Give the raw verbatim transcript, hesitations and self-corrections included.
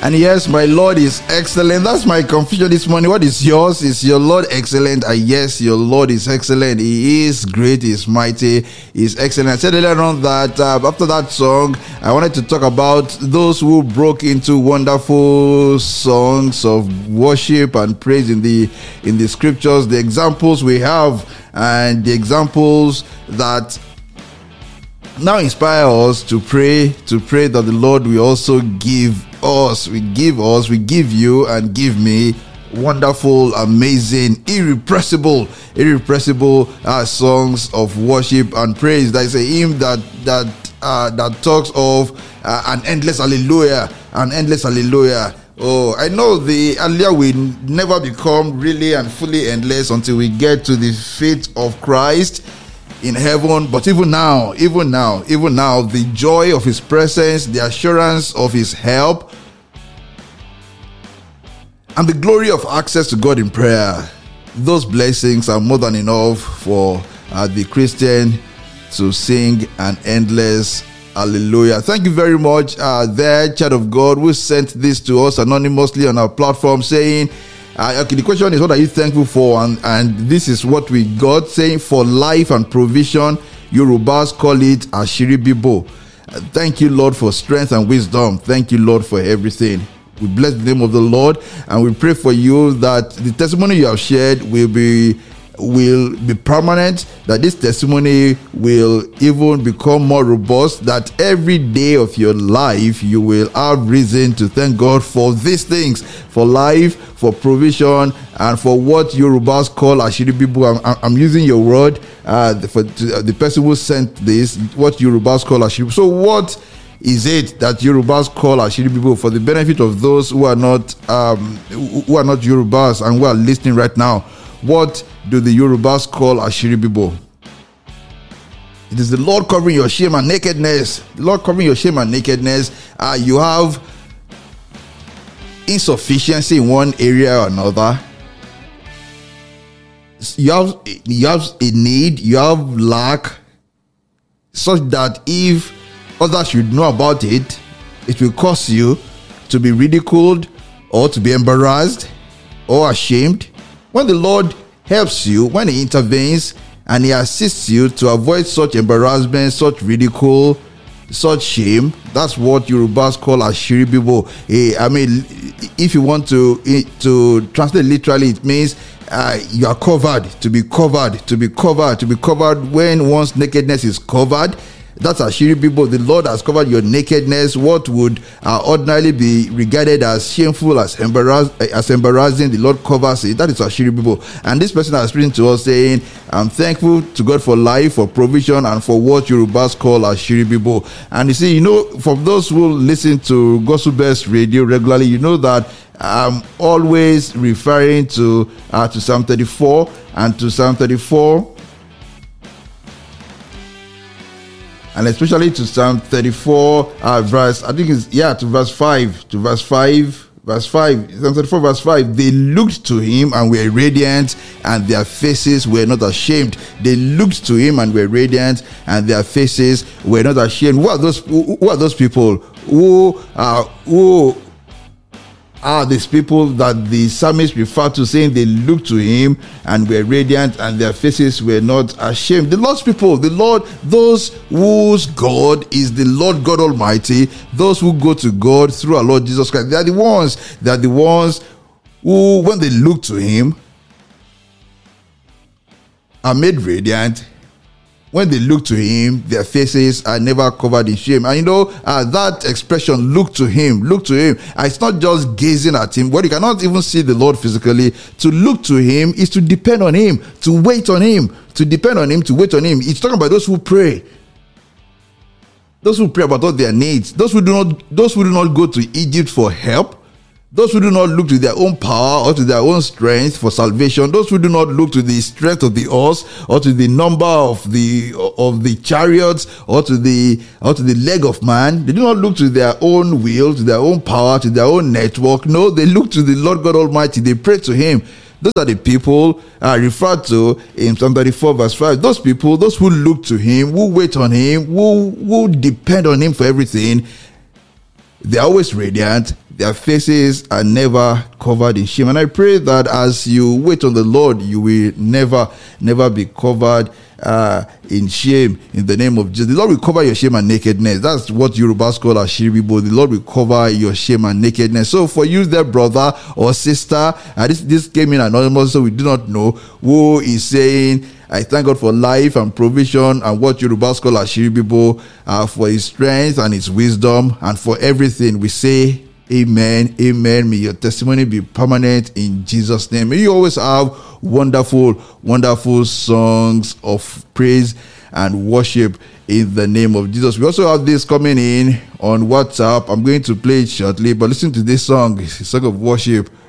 And yes, my Lord is excellent. That's my confusion this morning. What is yours? Is your Lord excellent? And yes, your Lord is excellent. He is great. He is mighty. He is excellent. I said earlier on that uh, after that song, I wanted to talk about those who broke into wonderful songs of worship and praise in the in the scriptures, the examples we have, and the examples that now inspire us to pray, to pray that the Lord will also give us, we give us, we give you and give me wonderful, amazing, irrepressible, irrepressible uh, songs of worship and praise. There is a hymn that that uh, that talks of uh, an endless hallelujah, an endless hallelujah. Oh, I know the hallelujah will never become really and fully endless until we get to the feet of Christ in heaven. But even now, even now, even now, the joy of his presence, the assurance of his help, and the glory of access to God in prayer, those blessings are more than enough for uh, the Christian to sing an endless hallelujah. Thank you very much uh, there, child of God, who sent this to us anonymously on our platform, saying, Uh, okay, the question is, what are you thankful for? And, and this is what we got, saying, for life and provision, Yorubas call it Ashiri Bibo. Uh, thank you, Lord, for strength and wisdom. Thank you, Lord, for everything. We bless the name of the Lord, and we pray for you that the testimony you have shared will be will be permanent, that this testimony will even become more robust, that every day of your life you will have reason to thank God for these things, for life, for provision, and for what Yorubas call Ashiri Bibo. I'm, I'm using your word uh, for to, uh, the person who sent this, what Yorubas call Ashiri Bibo. So what is it that Yorubas call Ashiri Bibo, for the benefit of those who are not um, who are not Yorubas and who are listening right now? What do the Yorubas call Ashiri Bibo? It is the Lord covering your shame and nakedness. The Lord covering your shame and nakedness. Uh, you have insufficiency in one area or another. You have, you have a need, you have lack, such that if others should know about it, it will cause you to be ridiculed or to be embarrassed or ashamed. When the Lord helps you, when he intervenes and he assists you to avoid such embarrassment, such ridicule, such shame, that's what Yorubas call Ashiri Bibo. I mean, if you want to to translate literally, it means uh, you are covered, to be covered, to be covered, to be covered. When one's nakedness is covered, that's Ashiri Bibo. The Lord has covered your nakedness. What would uh, ordinarily be regarded as shameful, as, embarrass, as embarrassing, the Lord covers it. That is Ashiri Bibo. And this person has written to us saying, I'm thankful to God for life, for provision, and for what Yorubas call Ashiri Bibo. And you see, you know, for those who listen to Gospel Best Radio regularly, you know that I'm always referring to uh, to Psalm thirty-four and to Psalm thirty-four. And especially to Psalm thirty-four, uh, verse, I think it's, yeah, to verse five, to verse five, verse five, Psalm thirty-four, verse five. They looked to him and were radiant, and their faces were not ashamed. They looked to him and were radiant, and their faces were not ashamed. Who are those, who, who are those people? Who, uh, who are these people that the psalmist referred to, saying they looked to him and were radiant and their faces were not ashamed? The Lord's people, the Lord, those whose God is the Lord God Almighty, those who go to God through our Lord Jesus Christ, they are the ones, they are the ones who, when they look to him, are made radiant. When they look to him, their faces are never covered in shame. And you know, uh, that expression, look to him, look to him, uh, it's not just gazing at him. Well, you cannot even see the Lord physically. To look to him is to depend on him, to wait on him, to depend on him, to wait on him. It's talking about those who pray. Those who pray about all their needs. Those who do not, those who do not go to Egypt for help. Those who do not look to their own power or to their own strength for salvation, those who do not look to the strength of the horse or to the number of the of the chariots or to the or to the leg of man, they do not look to their own will, to their own power, to their own network. No, they look to the Lord God Almighty. They pray to him. Those are the people uh, referred to in Psalm thirty-four verse five. Those people, those who look to him, who wait on him, who, who depend on him for everything, they're always radiant, their faces are never covered in shame. And I pray that as you wait on the Lord, you will never, never be covered uh, in shame in the name of Jesus. The Lord will cover your shame and nakedness. That's what Yorubas call Ashiri Bibo. The Lord will cover your shame and nakedness. So for you there, brother or sister, uh, this, this came in anonymous, so we do not know who is saying, I thank God for life and provision and what Yorubas call Ashiri Bibo, uh, for his strength and his wisdom and for everything. We say, amen, amen. May your testimony be permanent in Jesus' name. May you always have wonderful, wonderful songs of praise and worship in the name of Jesus. We also have this coming in on WhatsApp. I'm going to play it shortly, but listen to this song. It's a song of worship